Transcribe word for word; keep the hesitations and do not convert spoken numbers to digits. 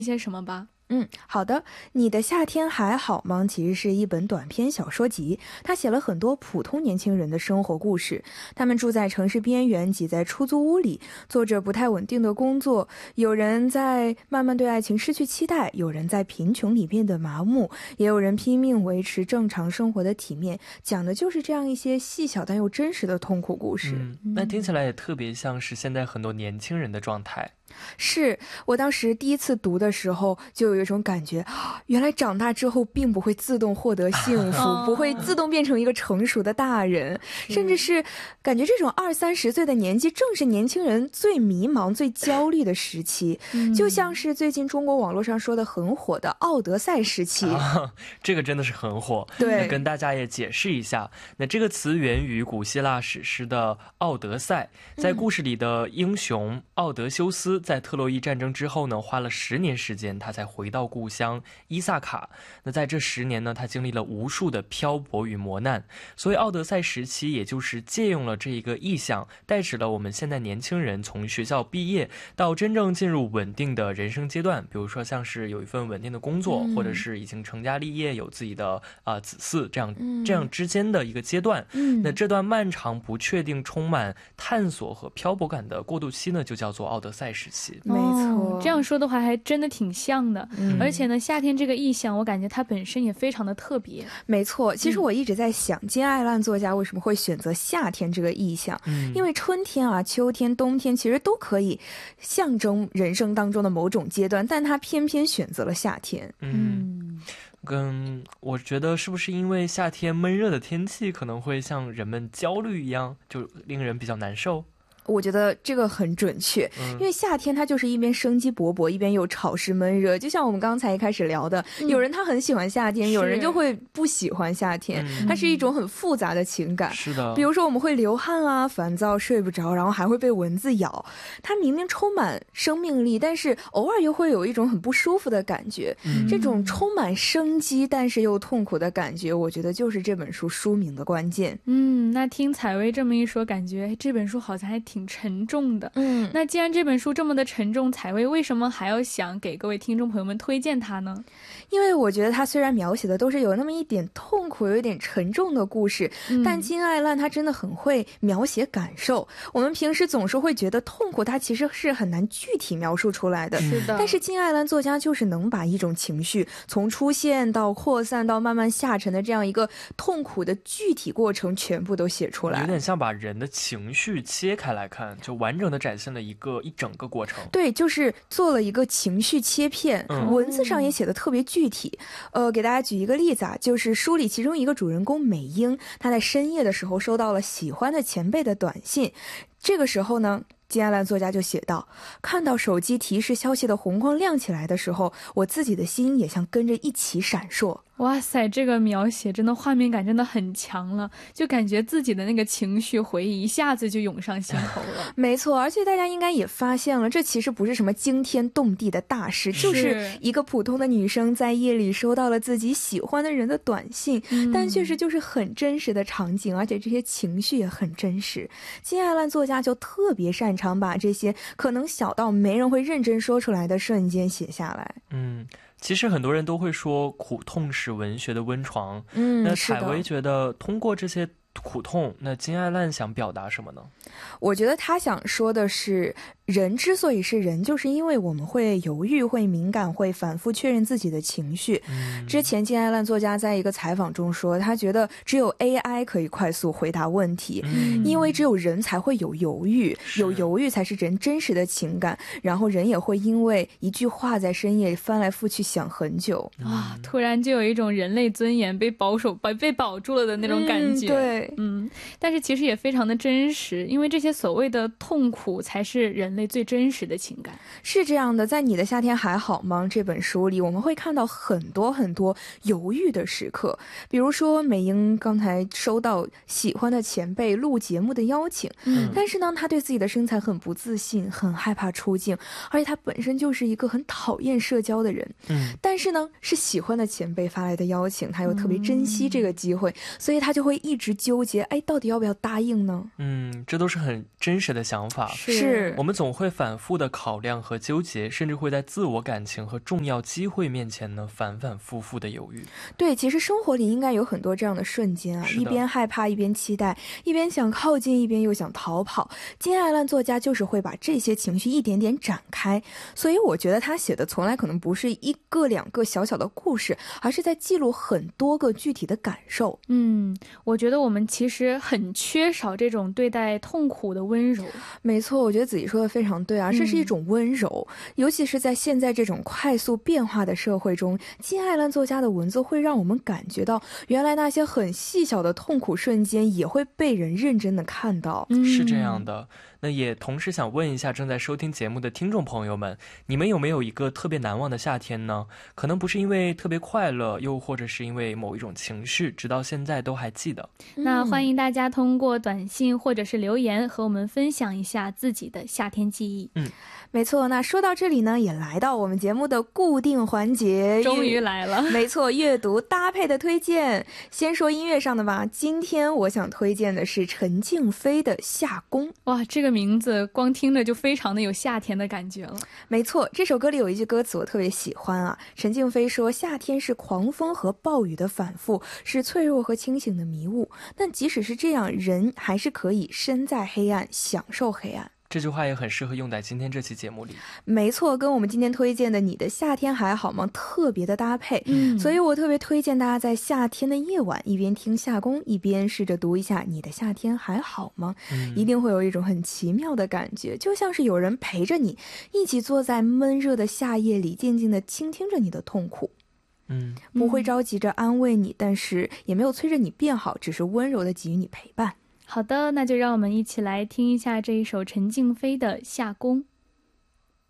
一些什么吧。 嗯，好的。你的夏天还好吗？其实是一本短篇小说集，他写了很多普通年轻人的生活故事。他们住在城市边缘，挤在出租屋里，做着不太稳定的工作。有人在慢慢对爱情失去期待，有人在贫穷里变得麻木，也有人拼命维持正常生活的体面。讲的就是这样一些细小但又真实的痛苦故事。 嗯，那听起来也特别像是现在很多年轻人的状态。 是，我当时第一次读的时候就有一种感觉，原来长大之后并不会自动获得幸福，不会自动变成一个成熟的大人，甚至是感觉这种二三十岁的年纪正是年轻人最迷茫最焦虑的时期，就像是最近中国网络上说的很火的奥德赛时期。 啊，这个真的是很火。 对， 那跟大家也解释一下，那这个词源于古希腊史诗的奥德赛，在故事里的英雄奥德修斯在特洛伊战争之后呢，花了十年时间他才回到故乡伊萨卡。那在这十年呢，他经历了无数的漂泊与磨难，所以奥德赛时期也就是借用了这一个意象，代指了我们现在年轻人从学校毕业到真正进入稳定的人生阶段，比如说像是有一份稳定的工作， 嗯、 或者是已经成家立业有自己的、呃、子嗣，这样、嗯、这样之间的一个阶段、嗯、那这段漫长不确定充满探索和漂泊感的过渡期呢，就叫做奥德赛时期。 没错、 哦、这样说的话还真的挺像的、嗯、而且呢夏天这个意象我感觉它本身也非常的特别。 没错，其实我一直在想、嗯、金爱烂作家为什么会选择夏天这个意象、嗯、因为春天啊秋天冬天其实都可以象征人生当中的某种阶段，但他偏偏选择了夏天。 嗯，跟我觉得是不是因为夏天闷热的天气可能会像人们焦虑一样，就令人比较难受。 我觉得这个很准确、嗯、因为夏天它就是一边生机勃勃一边又潮湿闷热，就像我们刚才一开始聊的、嗯、有人他很喜欢夏天，有人就会不喜欢夏天、嗯、它是一种很复杂的情感。 是的， 比如说我们会流汗啊，烦躁睡不着，然后还会被蚊子咬，它明明充满生命力，但是偶尔又会有一种很不舒服的感觉、嗯、这种充满生机但是又痛苦的感觉，我觉得就是这本书书名的关键。 嗯，那听采薇这么一说，感觉这本书好像还挺沉重的。嗯，那既然这本书这么的沉重，采薇为什么还要想给各位听众朋友们推荐它呢？ 因为我觉得它虽然描写的都是有那么一点痛苦有一点沉重的故事、嗯、但金爱烂他真的很会描写感受。我们平时总是会觉得痛苦它其实是很难具体描述出来的， 是的。 但是金爱烂作家就是能把一种情绪从出现到扩散到慢慢下沉的这样一个痛苦的具体过程全部都写出来， 有点像把人的情绪切开来看，就完整的展现了一个一整个过程。 对，就是做了一个情绪切片、嗯、文字上也写的特别具体。呃，给大家举一个例子啊，就是书里其中一个主人公美英，她在深夜的时候收到了喜欢的前辈的短信，这个时候呢金爱烂作家就写道，看到手机提示消息的红光亮起来的时候，我自己的心也像跟着一起闪烁。 哇塞，这个描写真的画面感真的很强了，就感觉自己的那个情绪回忆一下子就涌上心头了。 没错，而且大家应该也发现了，这其实不是什么惊天动地的大事，就是一个普通的女生在夜里收到了自己喜欢的人的短信、嗯、但确实就是很真实的场景，而且这些情绪也很真实。金爱烂作家就特别擅长把这些可能小到没人会认真说出来的瞬间写下来。 嗯，其实很多人都会说苦痛是文学的温床， 嗯， 那采薇觉得通过这些苦痛，那金爱烂想表达什么呢？ 我觉得他想说的是，人之所以是人，就是因为我们会犹豫，会敏感，会反复确认自己的情绪、嗯、之前金爱烂作家在一个采访中说，他觉得只有 A I 可以快速回答问题、嗯、因为只有人才会有犹豫，有犹豫才是人真实的情感，然后人也会因为一句话在深夜翻来覆去想很久、 嗯、啊，突然就有一种人类尊严被保守被被保住了的那种感觉、 嗯、对， 嗯，但是其实也非常的真实，因为这些所谓的痛苦才是人类最真实的情感。 是这样的，在你的夏天还好吗这本书里，我们会看到很多很多犹豫的时刻，比如说美英刚才收到喜欢的前辈录节目的邀请、嗯、但是呢她对自己的身材很不自信，很害怕出镜，而且她本身就是一个很讨厌社交的人、嗯、但是呢是喜欢的前辈发来的邀请，她又特别珍惜这个机会、嗯、所以她就会一直纠结，哎，到底要不要答应呢？ 嗯，这都是很真实的想法。 是， 我们总总会反复的考量和纠结，甚至会在自我感情和重要机会面前呢反反复复的犹豫。 对，其实生活里应该有很多这样的瞬间啊，一边害怕一边期待，一边想靠近一边又想逃跑。金爱兰作家就是会把这些情绪一点点展开，所以我觉得他写的从来可能不是一个两个小小的故事，而是在记录很多个具体的感受。 嗯，我觉得我们其实很缺少这种对待痛苦的温柔。 没错，我觉得子怡说的非常对啊，这是一种温柔、嗯、尤其是在现在这种快速变化的社会中，金爱兰作家的文字会让我们感觉到原来那些很细小的痛苦瞬间也会被人认真的看到、 嗯、是这样的。那也同时想问一下正在收听节目的听众朋友们，你们有没有一个特别难忘的夏天呢？可能不是因为特别快乐，又或者是因为某一种情绪，直到现在都还记得。 那欢迎大家通过短信或者是留言和我们分享一下自己的夏天记忆。 嗯，没错。那说到这里呢，也来到我们节目的固定环节， 终于来了。 没错，阅读搭配的推荐。先说音乐上的吧，今天我想推荐的是陈静飞的《夏宫》。 哇，这个名字光听着就非常的有夏天的感觉了。 没错，这首歌里有一句歌词我特别喜欢啊，陈静飞说，夏天是狂风和暴雨的反复，是脆弱和清醒的迷雾，但即使是这样，人还是可以身在黑暗享受黑暗。 这句话也很适合用在今天这期节目里。 没错，跟我们今天推荐的你的夏天还好吗特别的搭配、 嗯、 所以我特别推荐大家在夏天的夜晚一边听夏宫一边试着读一下你的夏天还好吗、嗯、一定会有一种很奇妙的感觉，就像是有人陪着你一起坐在闷热的夏夜里静静地倾听着你的痛苦。 嗯， 不会着急着安慰你，但是也没有催着你变好，只是温柔地给予你陪伴。 好的，那就让我们一起来听一下这一首陈静飞的《夏宫》。